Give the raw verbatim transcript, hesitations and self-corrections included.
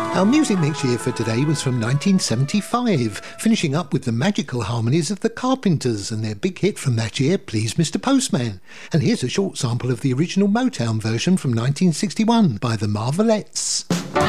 Our Music Mix year for today was from nineteen seventy-five, finishing up with the magical harmonies of the Carpenters and their big hit from that year, Please Mister Postman. And here's a short sample of the original Motown version from nineteen sixty-one by the Marvelettes.